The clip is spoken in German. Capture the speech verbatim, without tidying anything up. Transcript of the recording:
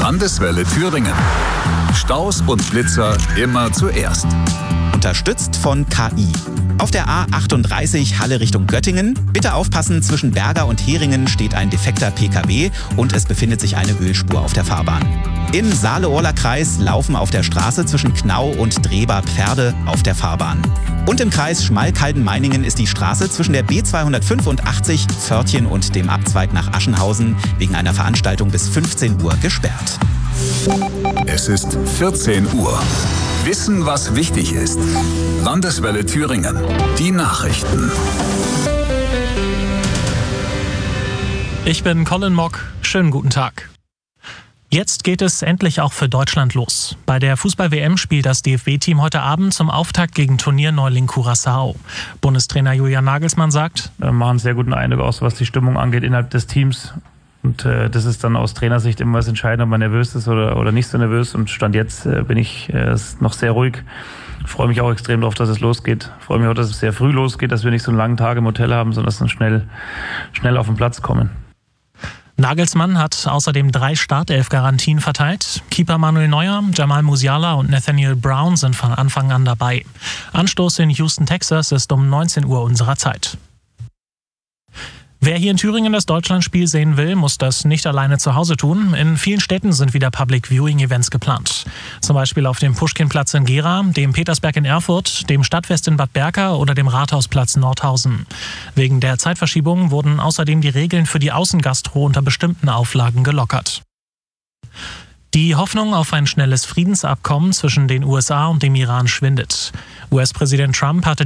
Landeswelle Thüringen. Staus und Blitzer immer zuerst. Unterstützt von K I. Auf der A achtunddreißig Halle Richtung Göttingen. Bitte aufpassen, zwischen Berger und Heringen steht ein defekter P K W und es befindet sich eine Ölspur auf der Fahrbahn. Im Saale-Orler Kreis laufen auf der Straße zwischen Knau und Drehbar Pferde auf der Fahrbahn. Und im Kreis Schmalkalden-Meiningen ist die Straße zwischen der B zweihundertfünfundachtzig Pförtchen und dem Abzweig nach Aschenhausen wegen einer Veranstaltung bis fünfzehn Uhr gesperrt. Es ist vierzehn Uhr. Wissen, was wichtig ist. Landeswelle Thüringen. Die Nachrichten. Ich bin Colin Mock. Schönen guten Tag. Jetzt geht es endlich auch für Deutschland los. Bei der Fußball-W M spielt das D F B-Team heute Abend zum Auftakt gegen Turnierneuling Curaçao. Bundestrainer Julian Nagelsmann sagt: Wir machen einen sehr guten Eindruck aus, was die Stimmung angeht innerhalb des Teams. Und äh, das ist dann aus Trainersicht immer was entscheidend, ob man nervös ist oder, oder nicht so nervös. Und Stand jetzt äh, bin ich äh, noch sehr ruhig. Ich freue mich auch extrem darauf, dass es losgeht. Ich freue mich auch, dass es sehr früh losgeht, dass wir nicht so einen langen Tag im Hotel haben, sondern dass wir schnell, schnell auf den Platz kommen. Nagelsmann hat außerdem drei Startelf-Garantien verteilt. Keeper Manuel Neuer, Jamal Musiala und Nathaniel Brown sind von Anfang an dabei. Anstoß in Houston, Texas ist um neunzehn Uhr unserer Zeit. Wer hier in Thüringen das Deutschlandspiel sehen will, muss das nicht alleine zu Hause tun. In vielen Städten sind wieder Public-Viewing-Events geplant. Zum Beispiel auf dem Puschkinplatz in Gera, dem Petersberg in Erfurt, dem Stadtfest in Bad Berka oder dem Rathausplatz Nordhausen. Wegen der Zeitverschiebung wurden außerdem die Regeln für die Außengastro unter bestimmten Auflagen gelockert. Die Hoffnung auf ein schnelles Friedensabkommen zwischen den U S A und dem Iran schwindet. U S-Präsident Trump hatte